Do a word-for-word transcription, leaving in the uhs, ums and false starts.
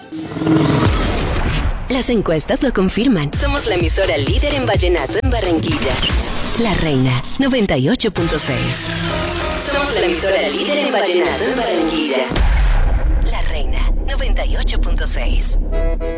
Las encuestas lo confirman. Somos la emisora líder en vallenato en Barranquilla. La Reina noventa y ocho punto seis. Somos la emisora líder en vallenato en Barranquilla. La Reina noventa y ocho punto seis.